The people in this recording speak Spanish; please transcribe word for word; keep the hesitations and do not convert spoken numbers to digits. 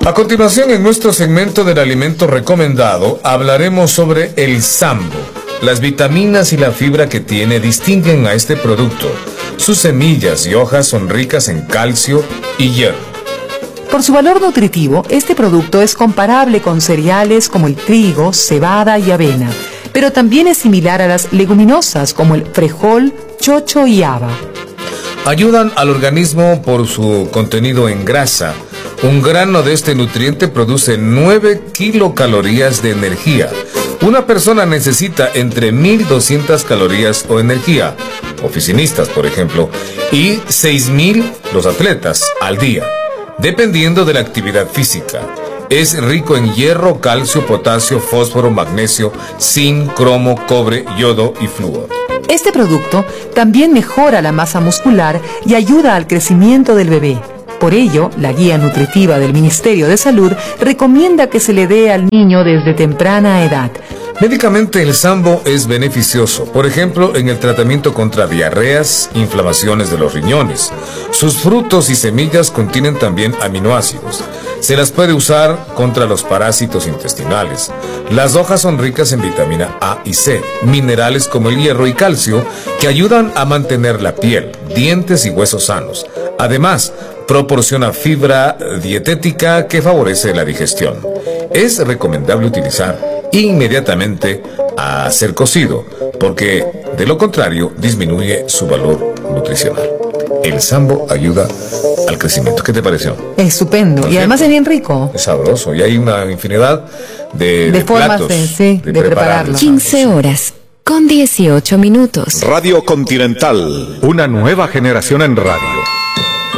A continuación, en nuestro segmento del alimento recomendado, hablaremos sobre el sambo. Las vitaminas y la fibra que tiene distinguen a este producto. Sus semillas y hojas son ricas en calcio y hierro. Por su valor nutritivo, este producto es comparable con cereales como el trigo, cebada y avena, pero también es similar a las leguminosas como el frijol, chocho y haba. Ayudan al organismo por su contenido en grasa. Un grano de este nutriente produce nueve kilocalorías de energía. Una persona necesita entre mil doscientas calorías o energía, oficinistas por ejemplo, y seis mil los atletas al día, dependiendo de la actividad física. Es rico en hierro, calcio, potasio, fósforo, magnesio, zinc, cromo, cobre, yodo y flúor. Este producto también mejora la masa muscular y ayuda al crecimiento del bebé. Por ello, la guía nutritiva del Ministerio de Salud recomienda que se le dé al niño desde temprana edad. Médicamente, el sambo es beneficioso, por ejemplo, en el tratamiento contra diarreas, inflamaciones de los riñones. Sus frutos y semillas contienen también aminoácidos. Se las puede usar contra los parásitos intestinales. Las hojas son ricas en vitamina A y C, minerales como el hierro y calcio, que ayudan a mantener la piel, dientes y huesos sanos. Además, proporciona fibra dietética que favorece la digestión. Es recomendable utilizar inmediatamente a ser cocido, porque de lo contrario disminuye su valor nutricional. El sambo ayuda al crecimiento. ¿Qué te pareció? Estupendo. Y además es bien rico. Es sabroso. Y hay una infinidad de, de, de formas platos de, sí, de, de prepararlo. quince horas con dieciocho minutos. Radio Continental. Una nueva generación en radio.